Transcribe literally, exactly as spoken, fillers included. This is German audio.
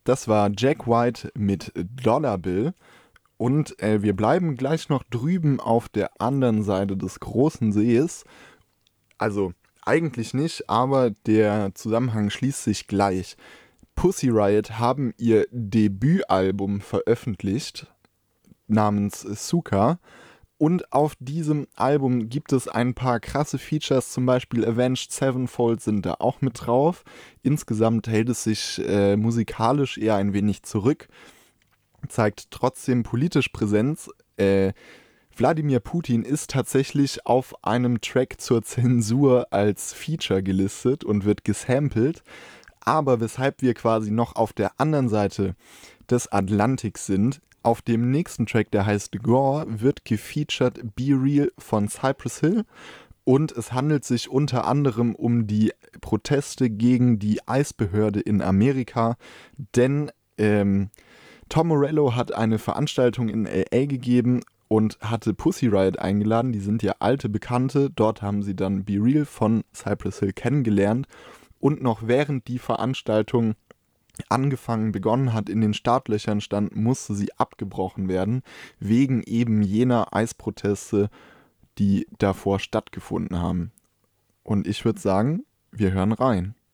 Das war Jack White mit Dollar Bill. Und äh, wir bleiben gleich noch drüben auf der anderen Seite des großen Sees. Also eigentlich nicht, aber der Zusammenhang schließt sich gleich. Pussy Riot haben ihr Debütalbum veröffentlicht namens Suka. Und auf diesem Album gibt es ein paar krasse Features, zum Beispiel Avenged Sevenfold sind da auch mit drauf. Insgesamt hält es sich äh, musikalisch eher ein wenig zurück, zeigt trotzdem politisch Präsenz. Äh, Wladimir Putin ist tatsächlich auf einem Track zur Zensur als Feature gelistet und wird gesampelt. Aber weshalb wir quasi noch auf der anderen Seite des Atlantiks sind, auf dem nächsten Track, der heißt Gore, wird gefeatured Be Real von Cypress Hill. Und es handelt sich unter anderem um die Proteste gegen die Eisbehörde in Amerika. Denn ähm, Tom Morello hat eine Veranstaltung in L A gegeben und hatte Pussy Riot eingeladen. Die sind ja alte Bekannte. Dort haben sie dann Be Real von Cypress Hill kennengelernt. Und noch während die Veranstaltung angefangen, begonnen hat, in den Startlöchern stand, musste sie abgebrochen werden, wegen eben jener Eisproteste, die davor stattgefunden haben. Und ich würde sagen, wir hören rein.